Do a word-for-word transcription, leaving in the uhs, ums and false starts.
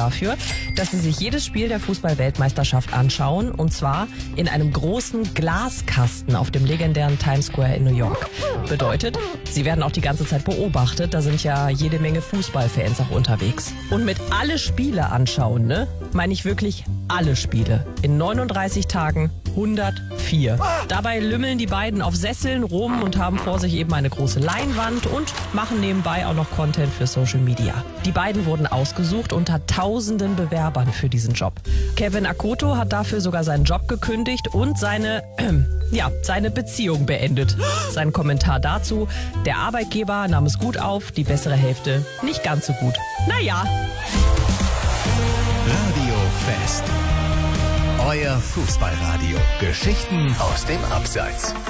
dafür, dass sie sich jedes Spiel der Fußball-Weltmeisterschaft anschauen. Und zwar in einem großen Glaskasten auf dem legendären Times Square in New York. Bedeutet, sie werden auch die ganze Zeit beobachtet. Da sind ja jede Menge Fußballfans auch unterwegs. Und mit alle Spiele anschauen, ne? Meine ich wirklich alle Spiele. In neununddreißig Tagen hundertvier. Dabei lümmeln die beiden auf Sesseln rum und haben vor sich eben eine große Leinwand und machen nebenbei auch noch Content für Social Media. Die beiden wurden ausgesucht unter tausenden Bewerbern für diesen Job. Kevin Akoto hat dafür sogar seinen Job gekündigt und seine, äh, ja, seine Beziehung beendet. Sein Kommentar dazu: Der Arbeitgeber nahm es gut auf, die bessere Hälfte nicht ganz so gut. Naja. Radio Fest. Euer Fußballradio. Geschichten aus dem Abseits.